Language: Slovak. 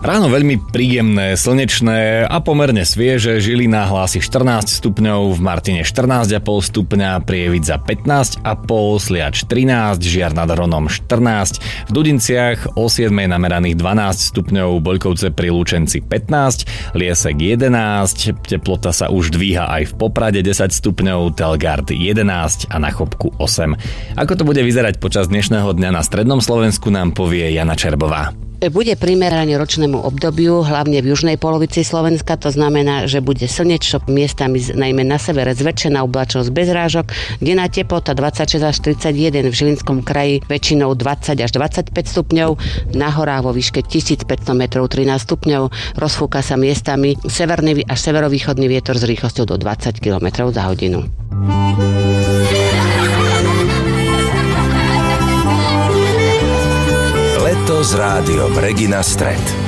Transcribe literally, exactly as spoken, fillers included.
Ráno veľmi príjemné, slnečné a pomerne svieže. Žilina hlási štrnásť stupňov, v Martine štrnásť a pol stupňa, Prievidza pätnásť a pol, Sliač trinásť, Žiar nad Hronom štrnásť, v Dudinciach o siedmej nameraných dvanásť stupňov, Boľkovce pri Lučenci pätnásť, Liesek jedenásť, teplota sa už dvíha aj v Poprade desať stupňov, Telgard jedenásť a na Chopku osem. Ako to bude vyzerať počas dnešného dňa na strednom Slovensku, nám povie Jana Čerbová. Bude primeraný ročnému obdobiu, hlavne v južnej polovici Slovenska, to znamená, že bude slnečno, miestami najmä na severe zväčšená oblačnosť bez rážok, denná teplota dvadsaťšesť až tridsaťjeden, v Žilinskom kraji väčšinou dvadsať až dvadsaťpäť stupňov, na horách vo výške tisícpäťsto metrov trinásť stupňov, rozfúka sa miestami severný až severovýchodný vietor s rýchlosťou do dvadsať kilometrov za hodinu. Leto s rádiom Regina Stret.